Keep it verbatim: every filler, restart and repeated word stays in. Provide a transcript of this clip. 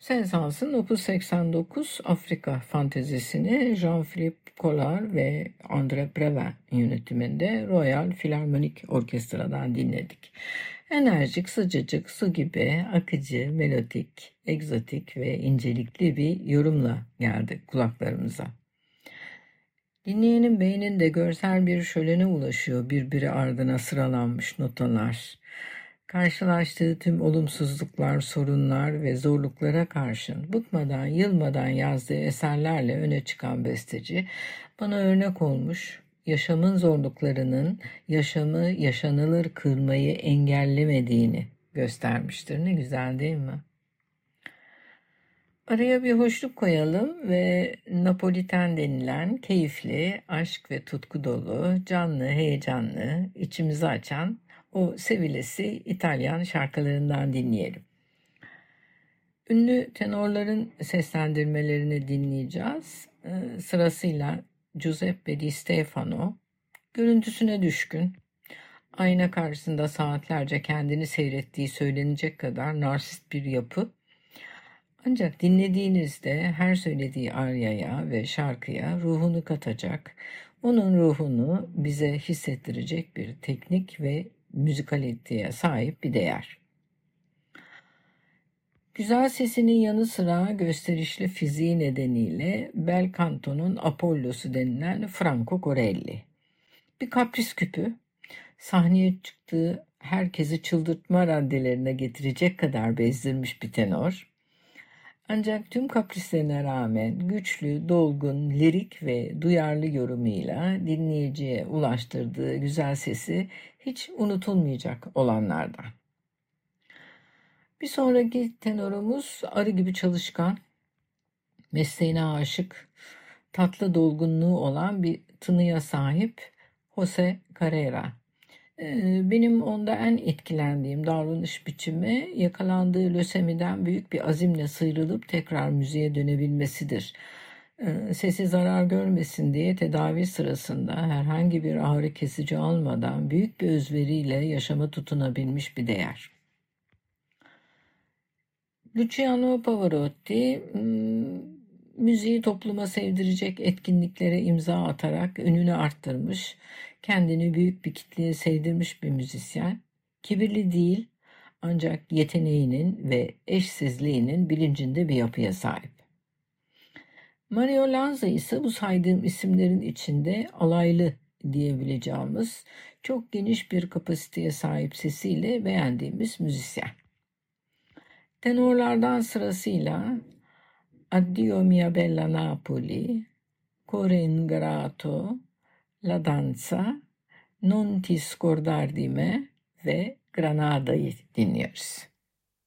Saint-Saëns'ın Opus seksen dokuz Afrika fantezisini Jean-Philippe Collard ve André Previn yönetiminde Royal Philharmonic Orkestra'dan dinledik. Enerjik, sıcacık, su gibi akıcı, melodik, egzotik ve incelikli bir yorumla geldi kulaklarımıza. Dinleyenin beyninde görsel bir şölene ulaşıyor birbiri ardına sıralanmış notalar. Karşılaştığı tüm olumsuzluklar, sorunlar ve zorluklara karşın bıkmadan, yılmadan yazdığı eserlerle öne çıkan besteci, bana örnek olmuş, yaşamın zorluklarının yaşamı yaşanılır kılmayı engellemediğini göstermiştir. Ne güzel değil mi? Araya bir hoşluk koyalım ve Napoliten denilen keyifli, aşk ve tutku dolu, canlı, heyecanlı, içimizi açan o sevilesi İtalyan şarkılarından dinleyelim. Ünlü tenorların seslendirmelerini dinleyeceğiz. Ee, sırasıyla Giuseppe Di Stefano, görüntüsüne düşkün, ayna karşısında saatlerce kendini seyrettiği söylenecek kadar narsist bir yapı. Ancak dinlediğinizde her söylediği aryaya ve şarkıya ruhunu katacak, onun ruhunu bize hissettirecek bir teknik ve müzikaliteye sahip bir değer. Güzel sesinin yanı sıra gösterişli fiziği nedeniyle bel canto'nun Apollo'su denilen Franco Corelli. Bir kapris küpü, sahneye çıktığı herkesi çıldırtma raddelerine getirecek kadar bezdirmiş bir tenor. Ancak tüm kaprislerine rağmen güçlü, dolgun, lirik ve duyarlı yorumuyla dinleyiciye ulaştırdığı güzel sesi hiç unutulmayacak olanlardan. Bir sonraki tenorumuz arı gibi çalışkan, mesleğine aşık, tatlı dolgunluğu olan bir tınıya sahip Jose Carrera. Benim onda en etkilendiğim davranış biçimi yakalandığı lösemiden büyük bir azimle sıyrılıp tekrar müziğe dönebilmesidir. Sesi zarar görmesin diye tedavi sırasında herhangi bir ağrı kesici almadan büyük bir özveriyle yaşama tutunabilmiş bir değer. Luciano Pavarotti müziği topluma sevdirecek etkinliklere imza atarak ününü arttırmış, kendini büyük bir kitleye sevdirmiş bir müzisyen. Kibirli değil, ancak yeteneğinin ve eşsizliğinin bilincinde bir yapıya sahip. Mario Lanza ise bu saydığım isimlerin içinde alaylı diyebileceğimiz çok geniş bir kapasiteye sahip sesiyle beğendiğimiz müzisyen. Tenorlardan sırasıyla Addio mia bella Napoli, Cuore ingrato, La danza, Non ti scordar di me ve Granada'yı dinliyoruz.